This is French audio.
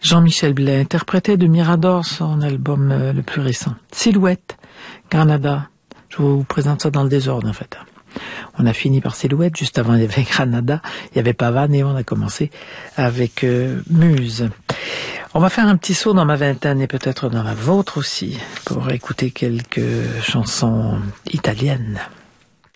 Jean-Michel Blais interprétait de Mirador son album le plus récent. Silhouette, Granada. Je vous présente ça dans le désordre en fait. On a fini par Silhouette, juste avant il y avait Granada, il y avait Pavane et on a commencé avec Muse. On va faire un petit saut dans ma vingtaine et peut-être dans la vôtre aussi pour écouter quelques chansons italiennes.